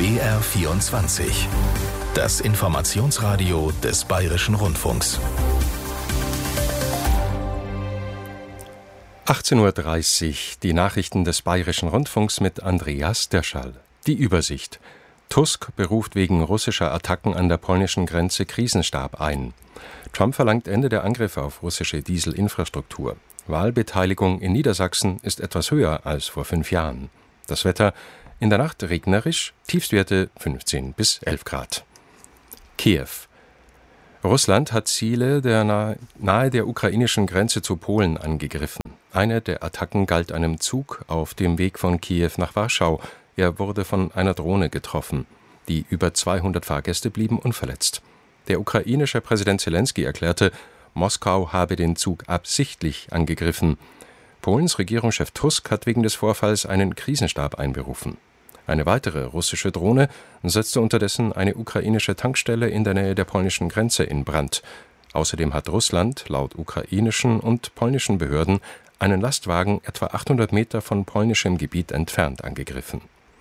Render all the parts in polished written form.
BR24. Das Informationsradio des Bayerischen Rundfunks. 18:30 Uhr, die Nachrichten des Bayerischen Rundfunks mit Andreas Derschall. Die Übersicht. Tusk beruft wegen russischer Attacken an der polnischen Grenze Krisenstab ein. Trump verlangt Ende der Angriffe auf russische Dieselinfrastruktur. Wahlbeteiligung in Niedersachsen ist etwas höher als vor 5 Jahren. Das Wetter: in der Nacht regnerisch, Tiefstwerte 15 bis 11 Grad. Kiew. Russland hat Ziele nahe der ukrainischen Grenze zu Polen angegriffen. Eine der Attacken galt einem Zug auf dem Weg von Kiew nach Warschau. Er wurde von einer Drohne getroffen. Die über 200 Fahrgäste blieben unverletzt. Der ukrainische Präsident Zelensky erklärte, Moskau habe den Zug absichtlich angegriffen. Polens Regierungschef Tusk hat wegen des Vorfalls einen Krisenstab einberufen. Eine weitere russische Drohne setzte unterdessen eine ukrainische Tankstelle in der Nähe der polnischen Grenze in Brand. Außerdem hat Russland laut ukrainischen und polnischen Behörden einen Lastwagen etwa 800 Meter von polnischem Gebiet entfernt angegriffen.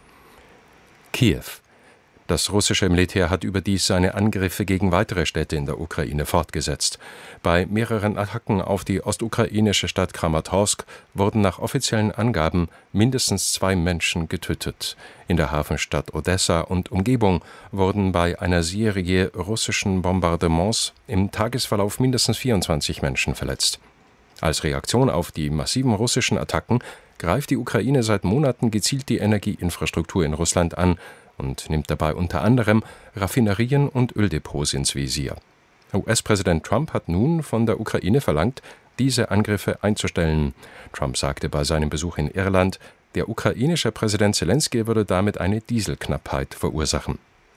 Kiew. Das russische Militär hat überdies seine Angriffe gegen weitere Städte in der Ukraine fortgesetzt. Bei mehreren Attacken auf die ostukrainische Stadt Kramatorsk wurden nach offiziellen Angaben mindestens 2 Menschen getötet. In der Hafenstadt Odessa und Umgebung wurden bei einer Serie russischen Bombardements im Tagesverlauf mindestens 24 Menschen verletzt. Als Reaktion auf die massiven russischen Attacken greift die Ukraine seit Monaten gezielt die Energieinfrastruktur in Russland an und nimmt dabei unter anderem Raffinerien und Öldepots ins Visier. US-Präsident Trump hat nun von der Ukraine verlangt, diese Angriffe einzustellen. Trump sagte bei seinem Besuch in Irland, der ukrainische Präsident Zelensky würde damit eine Dieselknappheit verursachen.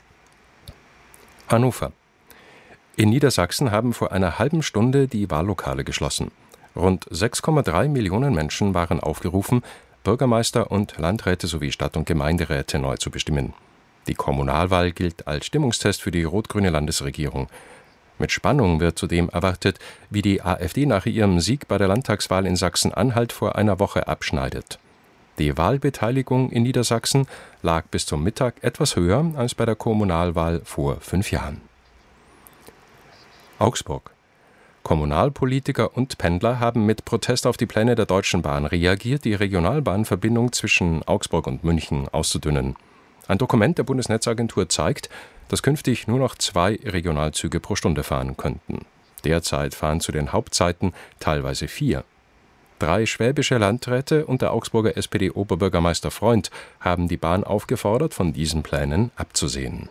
Hannover. In Niedersachsen haben vor einer halben Stunde die Wahllokale geschlossen. Rund 6,3 Millionen Menschen waren aufgerufen, Bürgermeister und Landräte sowie Stadt- und Gemeinderäte neu zu bestimmen. Die Kommunalwahl gilt als Stimmungstest für die rot-grüne Landesregierung. Mit Spannung wird zudem erwartet, wie die AfD nach ihrem Sieg bei der Landtagswahl in Sachsen-Anhalt vor einer Woche abschneidet. Die Wahlbeteiligung in Niedersachsen lag bis zum Mittag etwas höher als bei der Kommunalwahl vor 5 Jahren. Augsburg. Kommunalpolitiker und Pendler haben mit Protest auf die Pläne der Deutschen Bahn reagiert, die Regionalbahnverbindung zwischen Augsburg und München auszudünnen. Ein Dokument der Bundesnetzagentur zeigt, dass künftig nur noch 2 Regionalzüge pro Stunde fahren könnten. Derzeit fahren zu den Hauptzeiten teilweise 4. 3 schwäbische Landräte und der Augsburger SPD-Oberbürgermeister Freund haben die Bahn aufgefordert, von diesen Plänen abzusehen.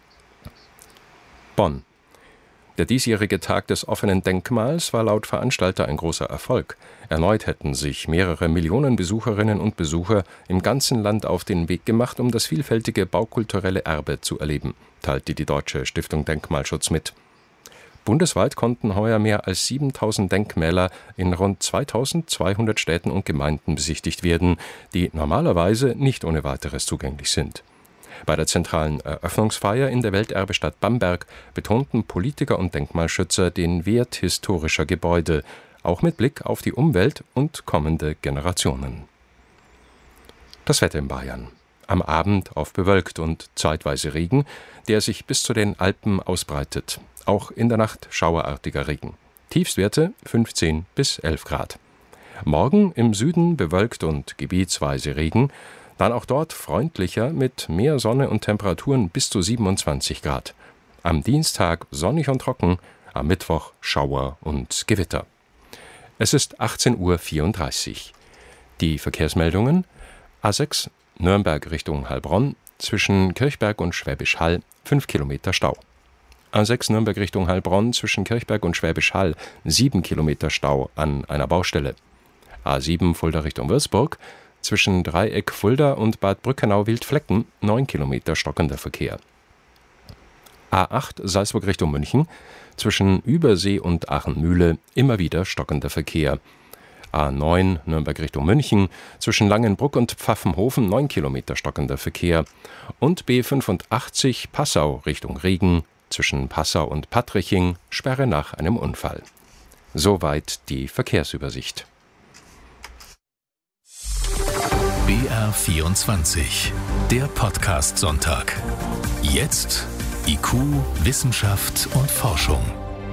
Bonn. Der diesjährige Tag des offenen Denkmals war laut Veranstalter ein großer Erfolg. Erneut hätten sich mehrere Millionen Besucherinnen und Besucher im ganzen Land auf den Weg gemacht, um das vielfältige baukulturelle Erbe zu erleben, teilte die Deutsche Stiftung Denkmalschutz mit. Bundesweit konnten heuer mehr als 7000 Denkmäler in rund 2200 Städten und Gemeinden besichtigt werden, die normalerweise nicht ohne weiteres zugänglich sind. Bei der zentralen Eröffnungsfeier in der Welterbestadt Bamberg betonten Politiker und Denkmalschützer den Wert historischer Gebäude, auch mit Blick auf die Umwelt und kommende Generationen. Das Wetter in Bayern. Am Abend oft bewölkt und zeitweise Regen, der sich bis zu den Alpen ausbreitet. Auch in der Nacht schauerartiger Regen. Tiefstwerte 15 bis 11 Grad. Morgen im Süden bewölkt und gebietsweise Regen, dann auch dort freundlicher mit mehr Sonne und Temperaturen bis zu 27 Grad. Am Dienstag sonnig und trocken, am Mittwoch Schauer und Gewitter. Es ist 18:34 Uhr. Die Verkehrsmeldungen: A6 Nürnberg Richtung Heilbronn, zwischen Kirchberg und Schwäbisch Hall 5 Kilometer Stau. A6 Nürnberg Richtung Heilbronn, zwischen Kirchberg und Schwäbisch Hall 7 Kilometer Stau an einer Baustelle. A7 Fulda Richtung Würzburg, zwischen Dreieck Fulda und Bad Brückenau-Wildflecken 9 Kilometer stockender Verkehr. A8 Salzburg Richtung München, zwischen Übersee und Aachenmühle immer wieder stockender Verkehr. A9 Nürnberg Richtung München, zwischen Langenbruck und Pfaffenhofen 9 Kilometer stockender Verkehr. Und B85 Passau Richtung Regen, zwischen Passau und Patriching Sperre nach einem Unfall. Soweit die Verkehrsübersicht. BR24, der Podcast-Sonntag. Jetzt IQ, Wissenschaft und Forschung.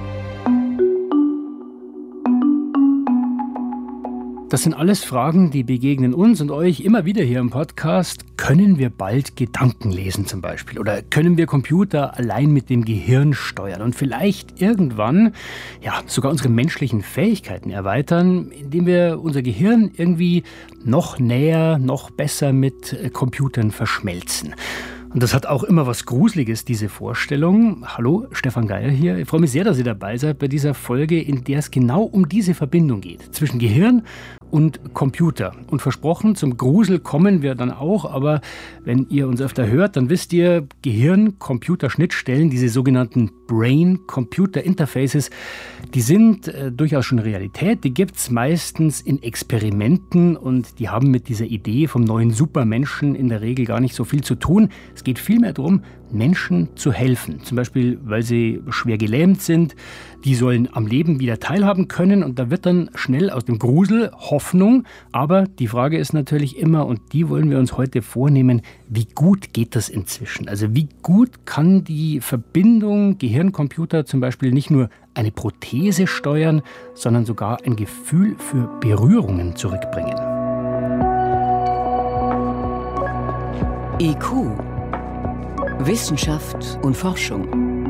Das sind alles Fragen, die begegnen uns und euch immer wieder hier im Podcast. Können wir bald Gedanken lesen zum Beispiel? Oder können wir Computer allein mit dem Gehirn steuern? Und vielleicht irgendwann sogar unsere menschlichen Fähigkeiten erweitern, indem wir unser Gehirn irgendwie noch näher, noch besser mit Computern verschmelzen. Und das hat auch immer was Gruseliges, diese Vorstellung. Hallo, Stefan Geier hier. Ich freue mich sehr, dass ihr dabei seid bei dieser Folge, in der es genau um diese Verbindung geht. Zwischen Gehirn und Computer. Und versprochen, zum Grusel kommen wir dann auch. Aber wenn ihr uns öfter hört, dann wisst ihr, Gehirn-Computer-Schnittstellen, diese sogenannten Brain-Computer-Interfaces, die sind durchaus schon Realität. Die gibt es meistens in Experimenten und die haben mit dieser Idee vom neuen Supermenschen in der Regel gar nicht so viel zu tun. Es geht vielmehr darum, Menschen zu helfen. Zum Beispiel, weil sie schwer gelähmt sind. Die sollen am Leben wieder teilhaben können. Und da wird dann schnell aus dem Grusel Hoffnung. Aber die Frage ist natürlich immer, und die wollen wir uns heute vornehmen, wie gut geht das inzwischen? Also wie gut kann die Verbindung Gehirn-Computer zum Beispiel nicht nur eine Prothese steuern, sondern sogar ein Gefühl für Berührungen zurückbringen? IQ, Wissenschaft und Forschung.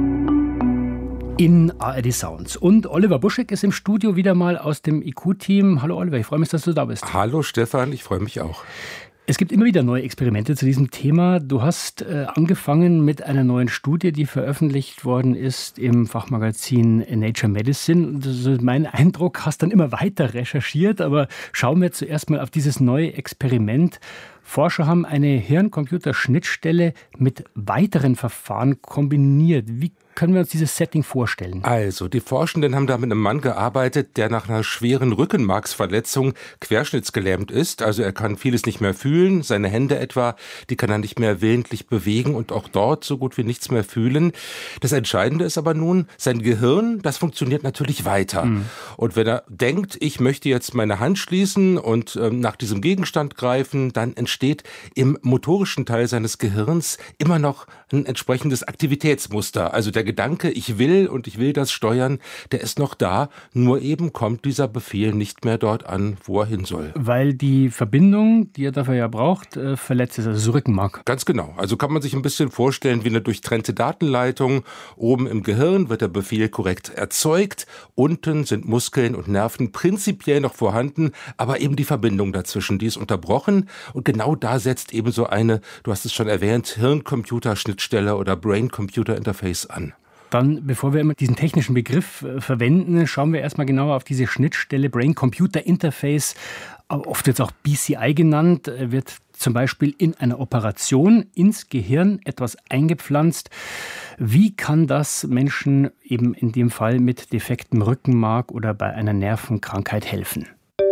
In ARD Sounds. Und Oliver Buschek ist im Studio wieder mal aus dem IQ-Team. Hallo Oliver, ich freue mich, dass du da bist. Hallo Stefan, ich freue mich auch. Es gibt immer wieder neue Experimente zu diesem Thema. Du hast angefangen mit einer neuen Studie, die veröffentlicht worden ist im Fachmagazin Nature Medicine. Und das ist mein Eindruck, hast dann immer weiter recherchiert. Aber schauen wir zuerst mal auf dieses neue Experiment. Forscher haben eine Hirn-Computer-Schnittstelle mit weiteren Verfahren kombiniert. Wie können wir uns dieses Setting vorstellen? Also, die Forschenden haben da mit einem Mann gearbeitet, der nach einer schweren Rückenmarksverletzung querschnittsgelähmt ist. Also er kann vieles nicht mehr fühlen, seine Hände etwa, die kann er nicht mehr willentlich bewegen und auch dort so gut wie nichts mehr fühlen. Das Entscheidende ist aber nun, sein Gehirn, das funktioniert natürlich weiter. Und wenn er denkt, ich möchte jetzt meine Hand schließen und nach diesem Gegenstand greifen, dann entsteht im motorischen Teil seines Gehirns immer noch ein entsprechendes Aktivitätsmuster. Also der Gedanke, ich will das steuern, der ist noch da, nur eben kommt dieser Befehl nicht mehr dort an, wo er hin soll. Weil die Verbindung, die er dafür ja braucht, verletzt ist, also das Rückenmark. Ganz genau. Also kann man sich ein bisschen vorstellen wie eine durchtrennte Datenleitung. Oben im Gehirn wird der Befehl korrekt erzeugt, unten sind Muskeln und Nerven prinzipiell noch vorhanden, aber eben die Verbindung dazwischen, die ist unterbrochen und genau da setzt eben so eine, du hast es schon erwähnt, Hirn-Computer-Schnittstelle oder Brain-Computer-Interface an. Dann, bevor wir immer diesen technischen Begriff verwenden, schauen wir erstmal genauer auf diese Schnittstelle Brain-Computer-Interface, oft jetzt auch BCI genannt, wird zum Beispiel in einer Operation ins Gehirn etwas eingepflanzt. Wie kann das Menschen eben in dem Fall mit defektem Rückenmark oder bei einer Nervenkrankheit helfen?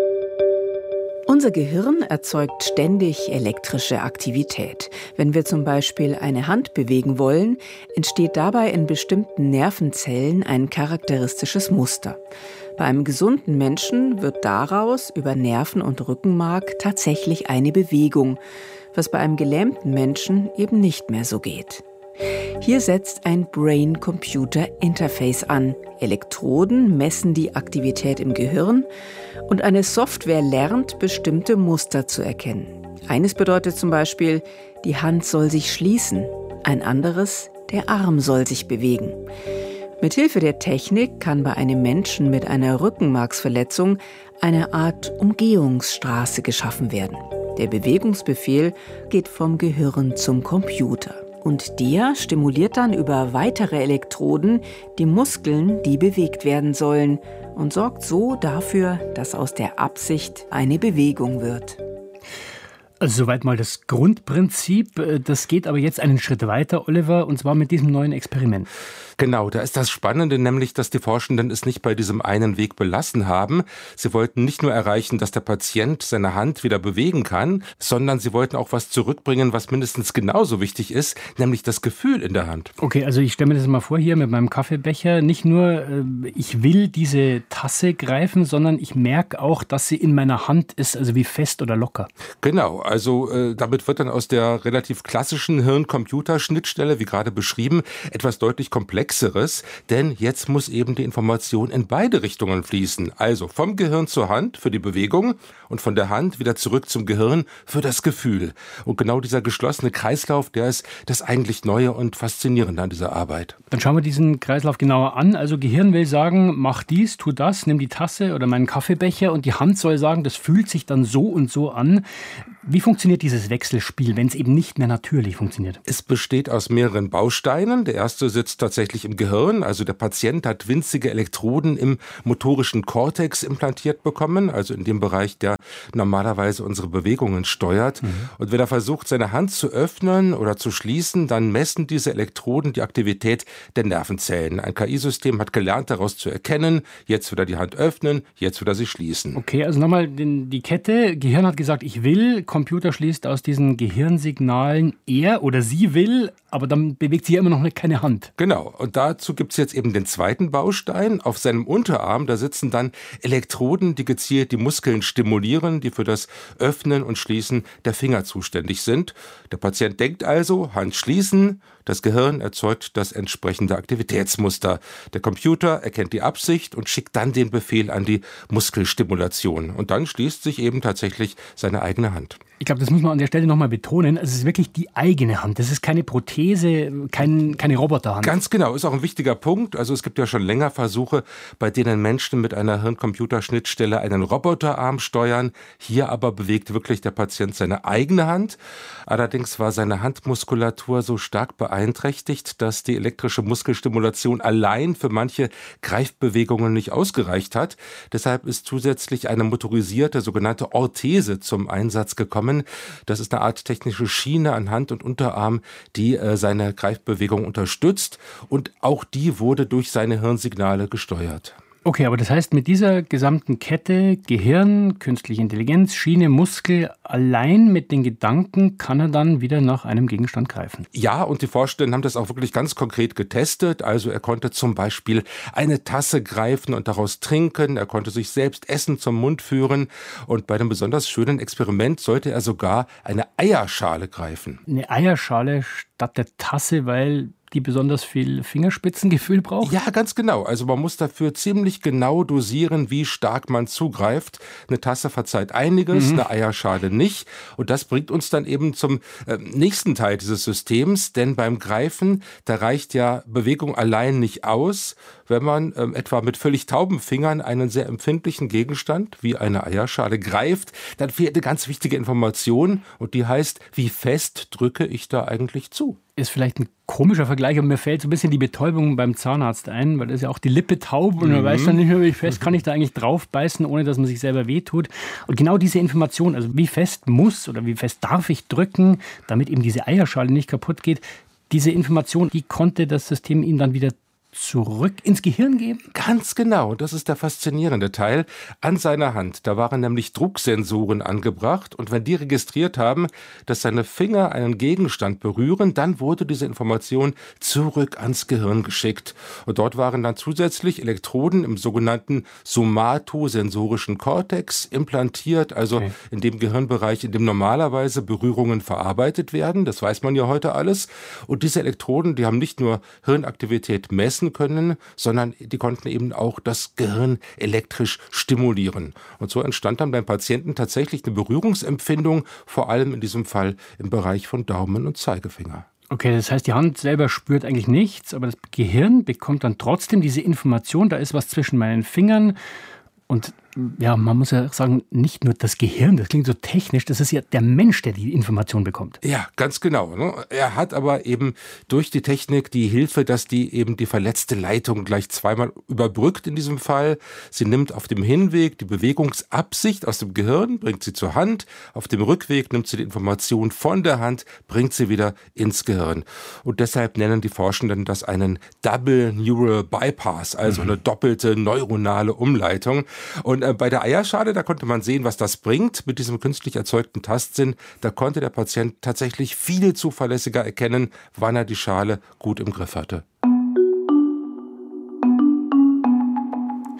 Unser Gehirn erzeugt ständig elektrische Aktivität. Wenn wir zum Beispiel eine Hand bewegen wollen, entsteht dabei in bestimmten Nervenzellen ein charakteristisches Muster. Bei einem gesunden Menschen wird daraus über Nerven und Rückenmark tatsächlich eine Bewegung, was bei einem gelähmten Menschen eben nicht mehr so geht. Hier setzt ein Brain-Computer-Interface an. Elektroden messen die Aktivität im Gehirn und eine Software lernt, bestimmte Muster zu erkennen. Eines bedeutet zum Beispiel, die Hand soll sich schließen, ein anderes, der Arm soll sich bewegen. Mithilfe der Technik kann bei einem Menschen mit einer Rückenmarksverletzung eine Art Umgehungsstraße geschaffen werden. Der Bewegungsbefehl geht vom Gehirn zum Computer. Und der stimuliert dann über weitere Elektroden die Muskeln, die bewegt werden sollen, und sorgt so dafür, dass aus der Absicht eine Bewegung wird. Also soweit mal das Grundprinzip. Das geht aber jetzt einen Schritt weiter, Oliver, und zwar mit diesem neuen Experiment. Genau, da ist das Spannende, nämlich, dass die Forschenden es nicht bei diesem einen Weg belassen haben. Sie wollten nicht nur erreichen, dass der Patient seine Hand wieder bewegen kann, sondern sie wollten auch was zurückbringen, was mindestens genauso wichtig ist, nämlich das Gefühl in der Hand. Okay, also ich stelle mir das mal vor hier mit meinem Kaffeebecher. Nicht nur, ich will diese Tasse greifen, sondern ich merke auch, dass sie in meiner Hand ist, also wie fest oder locker. Genau, also damit wird dann aus der relativ klassischen Hirn-Computer-Schnittstelle, wie gerade beschrieben, etwas deutlich Komplexeres, denn jetzt muss eben die Information in beide Richtungen fließen. Also vom Gehirn zur Hand für die Bewegung und von der Hand wieder zurück zum Gehirn für das Gefühl. Und genau dieser geschlossene Kreislauf, der ist das eigentlich Neue und Faszinierende an dieser Arbeit. Dann schauen wir diesen Kreislauf genauer an. Also Gehirn will sagen, mach dies, tu das, nimm die Tasse oder meinen Kaffeebecher, und die Hand soll sagen, das fühlt sich dann so und so an. Wie funktioniert dieses Wechselspiel, wenn es eben nicht mehr natürlich funktioniert? Es besteht aus mehreren Bausteinen. Der erste sitzt tatsächlich im Gehirn. Also der Patient hat winzige Elektroden im motorischen Kortex implantiert bekommen, also in dem Bereich, der normalerweise unsere Bewegungen steuert. Und wenn er versucht, seine Hand zu öffnen oder zu schließen, dann messen diese Elektroden die Aktivität der Nervenzellen. Ein KI-System hat gelernt, daraus zu erkennen, jetzt wieder die Hand öffnen, jetzt wieder sie schließen. Okay, also nochmal die Kette. Gehirn hat gesagt, ich will. Computer schließt aus diesen Gehirnsignalen, er oder sie will, aber dann bewegt sie ja immer noch keine Hand. Genau, und dazu gibt es jetzt eben den zweiten Baustein. Auf seinem Unterarm, da sitzen dann Elektroden, die gezielt die Muskeln stimulieren, die für das Öffnen und Schließen der Finger zuständig sind. Der Patient denkt also, Hand schließen, das Gehirn erzeugt das entsprechende Aktivitätsmuster. Der Computer erkennt die Absicht und schickt dann den Befehl an die Muskelstimulation. Und dann schließt sich eben tatsächlich seine eigene Hand. Ich glaube, das muss man an der Stelle nochmal betonen. Es ist wirklich die eigene Hand. Das ist keine Prothese, keine Roboterhand. Ganz genau, ist auch ein wichtiger Punkt. Also es gibt ja schon länger Versuche, bei denen Menschen mit einer Hirn-Computer-Schnittstelle einen Roboterarm steuern. Hier aber bewegt wirklich der Patient seine eigene Hand. Allerdings war seine Handmuskulatur so stark beeinträchtigt, dass die elektrische Muskelstimulation allein für manche Greifbewegungen nicht ausgereicht hat. Deshalb ist zusätzlich eine motorisierte sogenannte Orthese zum Einsatz gekommen. Das ist eine Art technische Schiene an Hand und Unterarm, die seine Greifbewegung unterstützt, und auch die wurde durch seine Hirnsignale gesteuert. Okay, aber das heißt, mit dieser gesamten Kette, Gehirn, künstliche Intelligenz, Schiene, Muskel, allein mit den Gedanken kann er dann wieder nach einem Gegenstand greifen. Ja, und die Forscher haben das auch wirklich ganz konkret getestet. Also er konnte zum Beispiel eine Tasse greifen und daraus trinken. Er konnte sich selbst Essen zum Mund führen. Und bei einem besonders schönen Experiment sollte er sogar eine Eierschale greifen. Eine Eierschale statt der Tasse, weil die besonders viel Fingerspitzengefühl braucht? Ja, ganz genau. Also man muss dafür ziemlich genau dosieren, wie stark man zugreift. Eine Tasse verzeiht einiges, eine Eierschale nicht. Und das bringt uns dann eben zum nächsten Teil dieses Systems. Denn beim Greifen, da reicht ja Bewegung allein nicht aus. Wenn man etwa mit völlig tauben Fingern einen sehr empfindlichen Gegenstand wie eine Eierschale greift, dann fehlt eine ganz wichtige Information. Und die heißt, wie fest drücke ich da eigentlich zu? Ist vielleicht ein komischer Vergleich, aber mir fällt so ein bisschen die Betäubung beim Zahnarzt ein, weil da ist ja auch die Lippe taub und man weiß dann nicht mehr, wie fest kann ich da eigentlich drauf beißen, ohne dass man sich selber wehtut. Und genau diese Information, also wie fest muss oder wie fest darf ich drücken, damit eben diese Eierschale nicht kaputt geht, diese Information, die konnte das System ihm dann wieder zurück ins Gehirn geben? Ganz genau, das ist der faszinierende Teil. An seiner Hand, da waren nämlich Drucksensoren angebracht, und wenn die registriert haben, dass seine Finger einen Gegenstand berühren, dann wurde diese Information zurück ans Gehirn geschickt. Und dort waren dann zusätzlich Elektroden im sogenannten somatosensorischen Kortex implantiert, also in dem Gehirnbereich, in dem normalerweise Berührungen verarbeitet werden. Das weiß man ja heute alles. Und diese Elektroden, die haben nicht nur Hirnaktivität messen können, sondern die konnten eben auch das Gehirn elektrisch stimulieren. Und so entstand dann beim Patienten tatsächlich eine Berührungsempfindung, vor allem in diesem Fall im Bereich von Daumen und Zeigefinger. Okay, das heißt, die Hand selber spürt eigentlich nichts, aber das Gehirn bekommt dann trotzdem diese Information, da ist was zwischen meinen Fingern. Und ja, man muss ja sagen, nicht nur das Gehirn, das klingt so technisch, das ist ja der Mensch, der die Information bekommt. Ja, ganz genau. Ne? Er hat aber eben durch die Technik die Hilfe, dass die eben die verletzte Leitung gleich zweimal überbrückt in diesem Fall. Sie nimmt auf dem Hinweg die Bewegungsabsicht aus dem Gehirn, bringt sie zur Hand. Auf dem Rückweg nimmt sie die Information von der Hand, bringt sie wieder ins Gehirn. Und deshalb nennen die Forschenden das einen Double Neural Bypass, also eine doppelte neuronale Umleitung. Und bei der Eierschale, da konnte man sehen, was das bringt mit diesem künstlich erzeugten Tastsinn. Da konnte der Patient tatsächlich viel zuverlässiger erkennen, wann er die Schale gut im Griff hatte.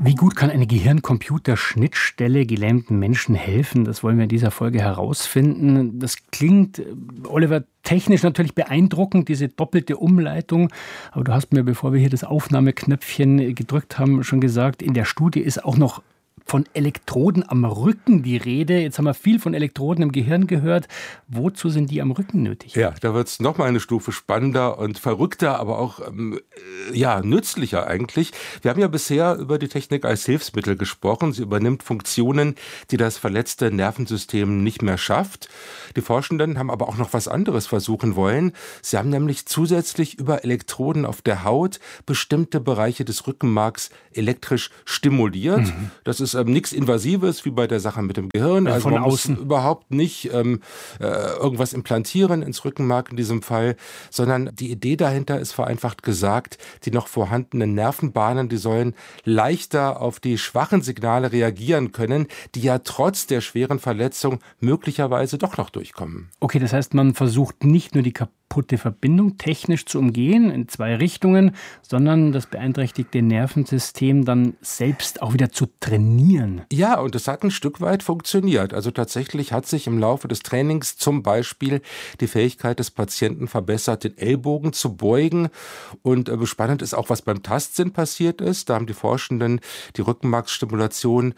Wie gut kann eine Gehirn-Computer-Schnittstelle gelähmten Menschen helfen? Das wollen wir in dieser Folge herausfinden. Das klingt, Oliver, technisch natürlich beeindruckend, diese doppelte Umleitung. Aber du hast mir, bevor wir hier das Aufnahmeknöpfchen gedrückt haben, schon gesagt, in der Studie ist auch noch von Elektroden am Rücken die Rede. Jetzt haben wir viel von Elektroden im Gehirn gehört. Wozu sind die am Rücken nötig? Ja, da wird es nochmal eine Stufe spannender und verrückter, aber auch nützlicher eigentlich. Wir haben ja bisher über die Technik als Hilfsmittel gesprochen. Sie übernimmt Funktionen, die das verletzte Nervensystem nicht mehr schafft. Die Forschenden haben aber auch noch was anderes versuchen wollen. Sie haben nämlich zusätzlich über Elektroden auf der Haut bestimmte Bereiche des Rückenmarks elektrisch stimuliert. Das ist nichts Invasives wie bei der Sache mit dem Gehirn. Also von man außen muss überhaupt nicht irgendwas implantieren ins Rückenmark in diesem Fall, sondern die Idee dahinter ist vereinfacht gesagt, die noch vorhandenen Nervenbahnen, die sollen leichter auf die schwachen Signale reagieren können, die ja trotz der schweren Verletzung möglicherweise doch noch durchkommen. Okay, das heißt, man versucht nicht nur die kaputte Verbindung technisch zu umgehen, in zwei Richtungen, sondern das beeinträchtigte Nervensystem dann selbst auch wieder zu trainieren. Ja, und es hat ein Stück weit funktioniert. Also tatsächlich hat sich im Laufe des Trainings zum Beispiel die Fähigkeit des Patienten verbessert, den Ellbogen zu beugen. Und spannend ist auch, was beim Tastsinn passiert ist. Da haben die Forschenden die Rückenmarksstimulation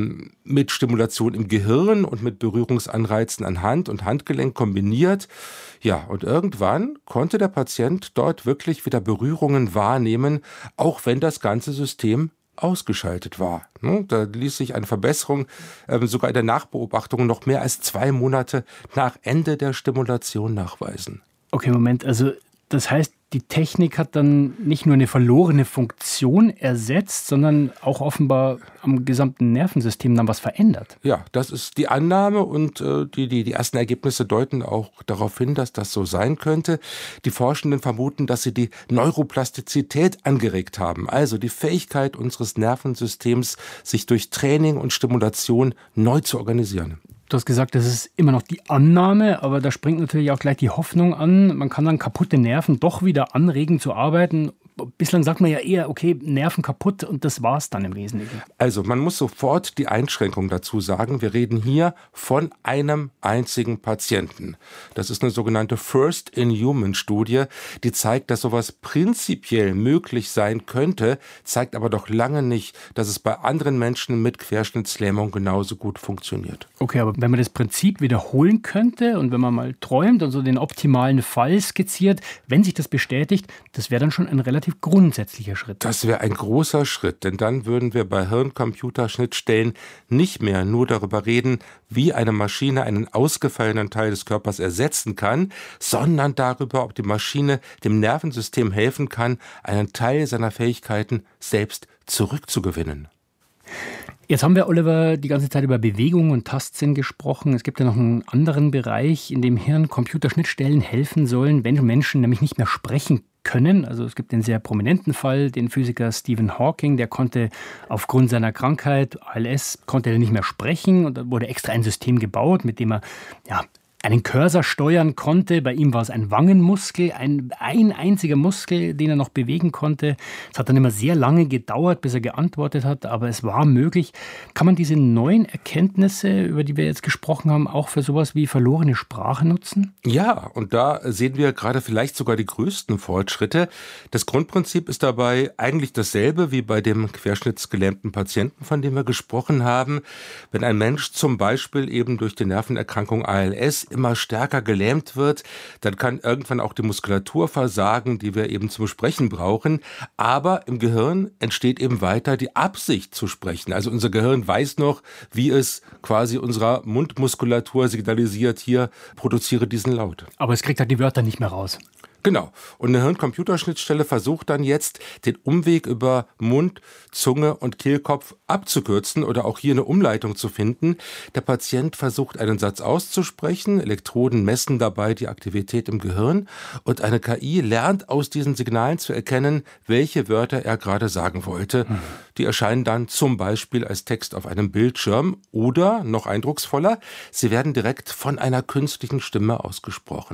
mit Stimulation im Gehirn und mit Berührungsanreizen an Hand und Handgelenk kombiniert. Ja, und irgendwann konnte der Patient dort wirklich wieder Berührungen wahrnehmen, auch wenn das ganze System ausgeschaltet war. Da ließ sich eine Verbesserung sogar in der Nachbeobachtung noch mehr als 2 Monate nach Ende der Stimulation nachweisen. Okay, Moment, also das heißt, die Technik hat dann nicht nur eine verlorene Funktion ersetzt, sondern auch offenbar am gesamten Nervensystem dann was verändert. Ja, das ist die Annahme und die ersten Ergebnisse deuten auch darauf hin, dass das so sein könnte. Die Forschenden vermuten, dass sie die Neuroplastizität angeregt haben, also die Fähigkeit unseres Nervensystems, sich durch Training und Stimulation neu zu organisieren. Du hast gesagt, das ist immer noch die Annahme, aber da springt natürlich auch gleich die Hoffnung an. Man kann dann kaputte Nerven doch wieder anregen zu arbeiten. Bislang sagt man ja eher, okay, Nerven kaputt und das war's dann im Wesentlichen. Also man muss sofort die Einschränkung dazu sagen. Wir reden hier von einem einzigen Patienten. Das ist eine sogenannte First-in-Human-Studie, die zeigt, dass sowas prinzipiell möglich sein könnte, zeigt aber doch lange nicht, dass es bei anderen Menschen mit Querschnittslähmung genauso gut funktioniert. Okay, aber wenn man das Prinzip wiederholen könnte und wenn man mal träumt und so den optimalen Fall skizziert, wenn sich das bestätigt, das wäre dann schon ein relativ grundsätzlicher Schritt. Das wäre ein großer Schritt, denn dann würden wir bei Hirn-Computer-Schnittstellen nicht mehr nur darüber reden, wie eine Maschine einen ausgefallenen Teil des Körpers ersetzen kann, sondern darüber, ob die Maschine dem Nervensystem helfen kann, einen Teil seiner Fähigkeiten selbst zurückzugewinnen. Jetzt haben wir, Oliver, die ganze Zeit über Bewegung und Tastsinn gesprochen. Es gibt ja noch einen anderen Bereich, in dem Hirn-Computer-Schnittstellen helfen sollen, wenn Menschen nämlich nicht mehr sprechen können. Also es gibt den sehr prominenten Fall, den Physiker Stephen Hawking, der konnte aufgrund seiner Krankheit, ALS, konnte er nicht mehr sprechen und da wurde extra ein System gebaut, mit dem er einen Cursor steuern konnte. Bei ihm war es ein Wangenmuskel, ein einziger Muskel, den er noch bewegen konnte. Es hat dann immer sehr lange gedauert, bis er geantwortet hat, aber es war möglich. Kann man diese neuen Erkenntnisse, über die wir jetzt gesprochen haben, auch für sowas wie verlorene Sprache nutzen? Ja, und da sehen wir gerade vielleicht sogar die größten Fortschritte. Das Grundprinzip ist dabei eigentlich dasselbe wie bei dem querschnittsgelähmten Patienten, von dem wir gesprochen haben. Wenn ein Mensch zum Beispiel eben durch die Nervenerkrankung ALS immer stärker gelähmt wird, dann kann irgendwann auch die Muskulatur versagen, die wir eben zum Sprechen brauchen. Aber im Gehirn entsteht eben weiter die Absicht zu sprechen. Also unser Gehirn weiß noch, wie es quasi unserer Mundmuskulatur signalisiert, hier produziere diesen Laut. Aber es kriegt halt die Wörter nicht mehr raus. Genau. Und eine Hirn-Computer-Schnittstelle versucht dann jetzt, den Umweg über Mund, Zunge und Kehlkopf abzukürzen oder auch hier eine Umleitung zu finden. Der Patient versucht, einen Satz auszusprechen. Elektroden messen dabei die Aktivität im Gehirn. Und eine KI lernt aus diesen Signalen zu erkennen, welche Wörter er gerade sagen wollte. Die erscheinen dann zum Beispiel als Text auf einem Bildschirm oder, noch eindrucksvoller, sie werden direkt von einer künstlichen Stimme ausgesprochen.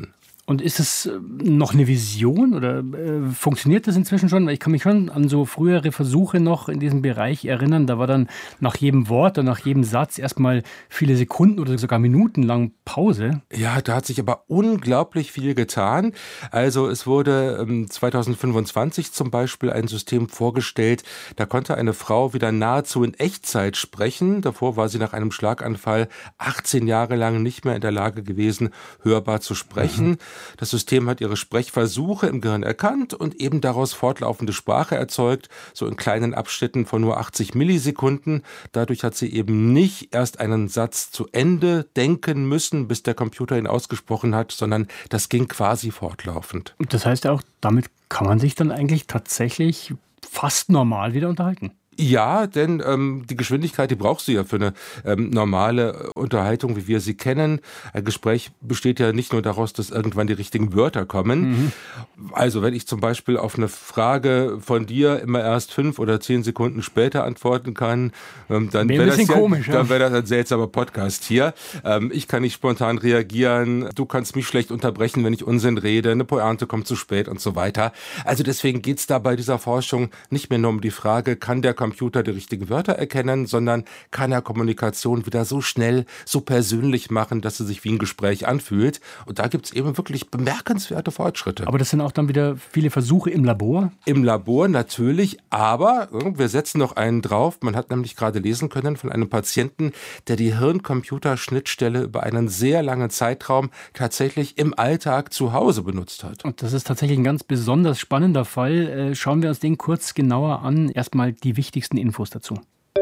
Und ist es noch eine Vision oder funktioniert das inzwischen schon? Weil ich kann mich schon an so frühere Versuche noch in diesem Bereich erinnern. Da war dann nach jedem Wort und nach jedem Satz erstmal viele Sekunden oder sogar Minuten lang Pause. Ja, da hat sich aber unglaublich viel getan. Also es wurde 2025 zum Beispiel ein System vorgestellt, da konnte eine Frau wieder nahezu in Echtzeit sprechen. Davor war sie nach einem Schlaganfall 18 Jahre lang nicht mehr in der Lage gewesen, hörbar zu sprechen. Das System hat ihre Sprechversuche im Gehirn erkannt und eben daraus fortlaufende Sprache erzeugt, so in kleinen Abschnitten von nur 80 Millisekunden. Dadurch hat sie eben nicht erst einen Satz zu Ende denken müssen, bis der Computer ihn ausgesprochen hat, sondern das ging quasi fortlaufend. Das heißt auch, damit kann man sich dann eigentlich tatsächlich fast normal wieder unterhalten. Ja, denn die Geschwindigkeit, die brauchst du ja für eine normale Unterhaltung, wie wir sie kennen. Ein Gespräch besteht ja nicht nur daraus, dass irgendwann die richtigen Wörter kommen. Also wenn ich zum Beispiel auf eine Frage von dir immer erst 5 oder 10 Sekunden später antworten kann, dann wäre das komisch, dann wäre das ein seltsamer Podcast hier. Ich kann nicht spontan reagieren, du kannst mich schlecht unterbrechen, wenn ich Unsinn rede, eine Pointe kommt zu spät und so weiter. Also deswegen geht es da bei dieser Forschung nicht mehr nur um die Frage, kann der Computer die richtigen Wörter erkennen, sondern kann er Kommunikation wieder so schnell, so persönlich machen, dass sie sich wie ein Gespräch anfühlt. Und da gibt es eben wirklich bemerkenswerte Fortschritte. Aber das sind auch dann wieder viele Versuche im Labor? Im Labor natürlich, aber wir setzen noch einen drauf. Man hat nämlich gerade lesen können von einem Patienten, der die Hirn-Computer-Schnittstelle über einen sehr langen Zeitraum tatsächlich im Alltag zu Hause benutzt hat. Und das ist tatsächlich ein ganz besonders spannender Fall. Schauen wir uns den kurz genauer an. Erstmal die wichtigsten Infos dazu.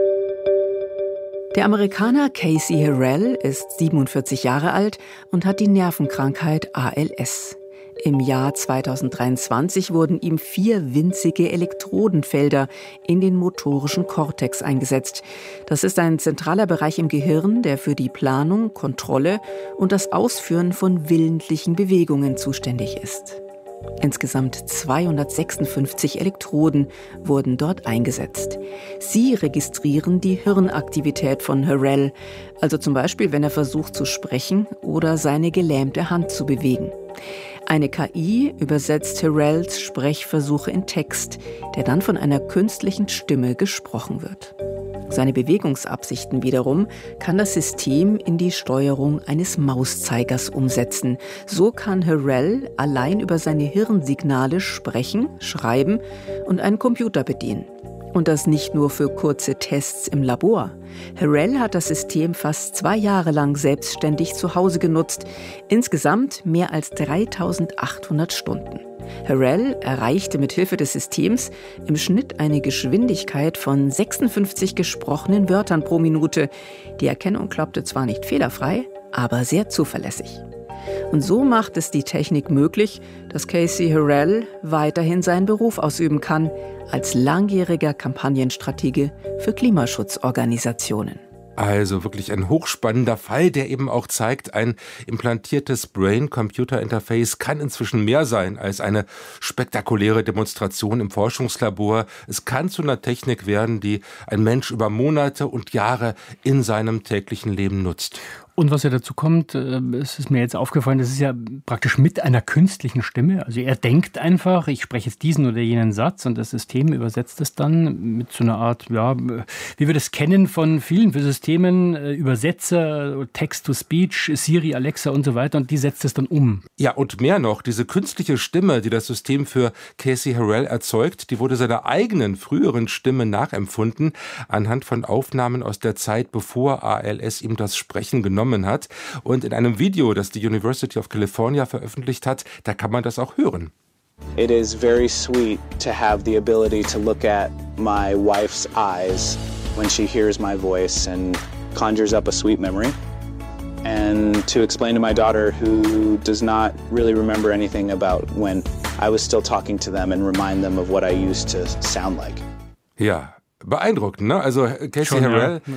Der Amerikaner Casey Harrell ist 47 Jahre alt und hat die Nervenkrankheit ALS. Im Jahr 2023 wurden ihm 4 winzige Elektrodenfelder in den motorischen Kortex eingesetzt. Das ist ein zentraler Bereich im Gehirn, der für die Planung, Kontrolle und das Ausführen von willentlichen Bewegungen zuständig ist. Insgesamt 256 Elektroden wurden dort eingesetzt. Sie registrieren die Hirnaktivität von Harrell, also zum Beispiel, wenn er versucht zu sprechen oder seine gelähmte Hand zu bewegen. Eine KI übersetzt Harrells Sprechversuche in Text, der dann von einer künstlichen Stimme gesprochen wird. Seine Bewegungsabsichten wiederum kann das System in die Steuerung eines Mauszeigers umsetzen. So kann Harrell allein über seine Hirnsignale sprechen, schreiben und einen Computer bedienen. Und das nicht nur für kurze Tests im Labor. Harrell hat das System fast 2 Jahre lang selbstständig zu Hause genutzt. Insgesamt mehr als 3.800 Stunden. Harrell erreichte mit Hilfe des Systems im Schnitt eine Geschwindigkeit von 56 gesprochenen Wörtern pro Minute. Die Erkennung klappte zwar nicht fehlerfrei, aber sehr zuverlässig. Und so macht es die Technik möglich, dass Casey Harrell weiterhin seinen Beruf ausüben kann, als langjähriger Kampagnenstratege für Klimaschutzorganisationen. Also wirklich ein hochspannender Fall, der eben auch zeigt, ein implantiertes Brain-Computer-Interface kann inzwischen mehr sein als eine spektakuläre Demonstration im Forschungslabor. Es kann zu einer Technik werden, die ein Mensch über Monate und Jahre in seinem täglichen Leben nutzt. Und was ja dazu kommt, es ist mir jetzt aufgefallen, das ist ja praktisch mit einer künstlichen Stimme. Also er denkt einfach, ich spreche jetzt diesen oder jenen Satz und das System übersetzt es dann mit so einer Art, ja, wie wir das kennen von vielen Systemen, Übersetzer, Text-to-Speech, Siri, Alexa und so weiter, und die setzt es dann um. Ja, und mehr noch, diese künstliche Stimme, die das System für Casey Harrell erzeugt, die wurde seiner eigenen früheren Stimme nachempfunden, anhand von Aufnahmen aus der Zeit, bevor ALS ihm das Sprechen genommen hat. Und in einem Video, das die University of California veröffentlicht hat, da kann man das auch hören. It is very sweet to have the ability to look at my wife's eyes when she hears my voice and conjures up a sweet memory. And to explain to my daughter, who does not really remember anything about when I was still talking to them, and remind them of what I used to sound like. Ja, beeindruckend, ne? Also Casey Harrell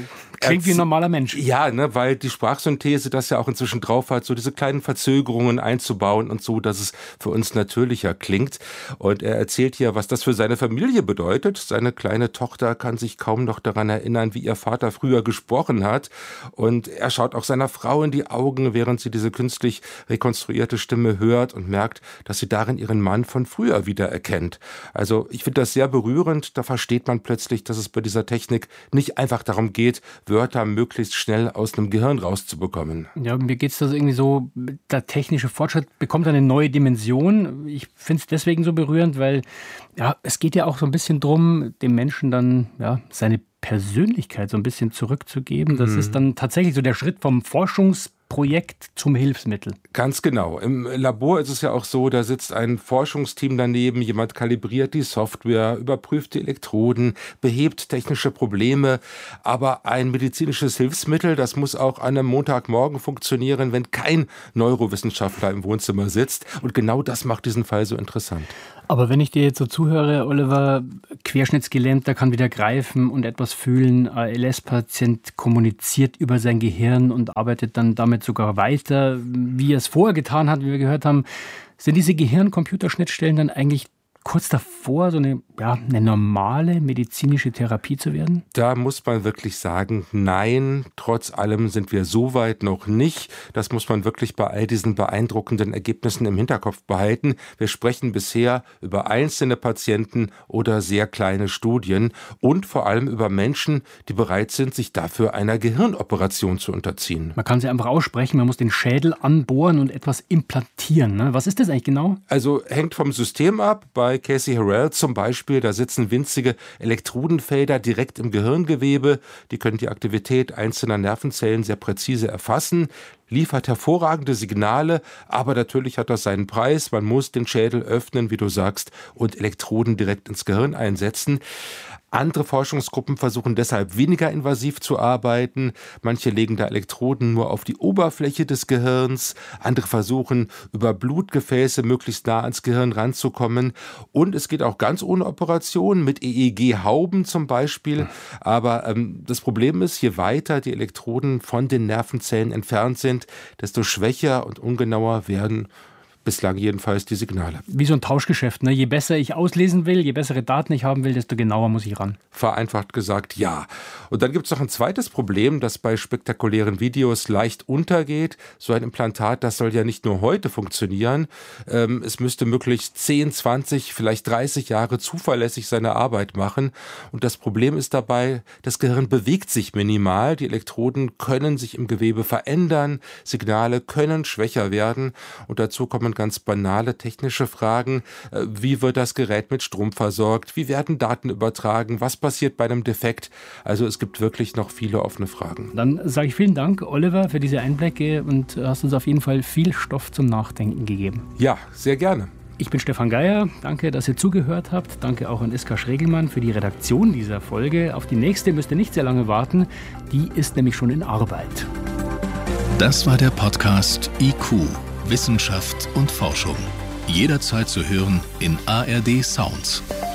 Klingt wie ein normaler Mensch. Ja, ne, weil die Sprachsynthese das ja auch inzwischen drauf hat, so diese kleinen Verzögerungen einzubauen und so, dass es für uns natürlicher klingt. Und er erzählt hier, was das für seine Familie bedeutet. Seine kleine Tochter kann sich kaum noch daran erinnern, wie ihr Vater früher gesprochen hat. Und er schaut auch seiner Frau in die Augen, während sie diese künstlich rekonstruierte Stimme hört und merkt, dass sie darin ihren Mann von früher wiedererkennt. Also ich finde das sehr berührend. Da versteht man plötzlich, dass es bei dieser Technik nicht einfach darum geht, Wörter möglichst schnell aus einem Gehirn rauszubekommen. Ja, mir geht es das irgendwie so, der technische Fortschritt bekommt eine neue Dimension. Ich finde es deswegen so berührend, weil ja, es geht ja auch so ein bisschen drum, dem Menschen dann seine Persönlichkeit so ein bisschen zurückzugeben. Das ist dann tatsächlich so der Schritt vom Forschungsprojekt zum Hilfsmittel. Ganz genau. Im Labor ist es ja auch so, da sitzt ein Forschungsteam daneben, jemand kalibriert die Software, überprüft die Elektroden, behebt technische Probleme. Aber ein medizinisches Hilfsmittel, das muss auch an einem Montagmorgen funktionieren, wenn kein Neurowissenschaftler im Wohnzimmer sitzt. Und genau das macht diesen Fall so interessant. Aber wenn ich dir jetzt so zuhöre, Oliver, Querschnittsgelähmter kann wieder greifen und etwas fühlen, ALS-Patient kommuniziert über sein Gehirn und arbeitet dann damit sogar weiter, wie er es vorher getan hat, wie wir gehört haben. Sind diese Gehirn-Computerschnittstellen dann eigentlich kurz davor, so eine normale medizinische Therapie zu werden? Da muss man wirklich sagen, nein, trotz allem sind wir so weit noch nicht. Das muss man wirklich bei all diesen beeindruckenden Ergebnissen im Hinterkopf behalten. Wir sprechen bisher über einzelne Patienten oder sehr kleine Studien und vor allem über Menschen, die bereit sind, sich dafür einer Gehirnoperation zu unterziehen. Man kann sie einfach aussprechen, man muss den Schädel anbohren und etwas implantieren. Ne? Was ist das eigentlich genau? Also hängt vom System ab. Bei Casey Harrell zum Beispiel, da sitzen winzige Elektrodenfelder direkt im Gehirngewebe. Die können die Aktivität einzelner Nervenzellen sehr präzise erfassen, liefert hervorragende Signale, aber natürlich hat das seinen Preis. Man muss den Schädel öffnen, wie du sagst, und Elektroden direkt ins Gehirn einsetzen. Andere Forschungsgruppen versuchen deshalb weniger invasiv zu arbeiten. Manche legen da Elektroden nur auf die Oberfläche des Gehirns. Andere versuchen, über Blutgefäße möglichst nah ans Gehirn ranzukommen. Und es geht auch ganz ohne Operation, mit EEG-Hauben zum Beispiel. Aber das Problem ist, je weiter die Elektroden von den Nervenzellen entfernt sind, desto schwächer und ungenauer werden bislang jedenfalls die Signale. Wie so ein Tauschgeschäft, ne? Je besser ich auslesen will, je bessere Daten ich haben will, desto genauer muss ich ran. Vereinfacht gesagt, ja. Und dann gibt es noch ein zweites Problem, das bei spektakulären Videos leicht untergeht. So ein Implantat, das soll ja nicht nur heute funktionieren. Es müsste möglichst 10, 20, vielleicht 30 Jahre zuverlässig seine Arbeit machen. Und das Problem ist dabei, das Gehirn bewegt sich minimal. Die Elektroden können sich im Gewebe verändern. Signale können schwächer werden. Und dazu kommen ganz banale technische Fragen. Wie wird das Gerät mit Strom versorgt? Wie werden Daten übertragen? Was passiert bei einem Defekt? Also es gibt wirklich noch viele offene Fragen. Dann sage ich vielen Dank, Oliver, für diese Einblicke und hast uns auf jeden Fall viel Stoff zum Nachdenken gegeben. Ja, sehr gerne. Ich bin Stefan Geier. Danke, dass ihr zugehört habt. Danke auch an Iska Schregelmann für die Redaktion dieser Folge. Auf die nächste müsst ihr nicht sehr lange warten. Die ist nämlich schon in Arbeit. Das war der Podcast IQ, Wissenschaft und Forschung. Jederzeit zu hören in ARD Sounds.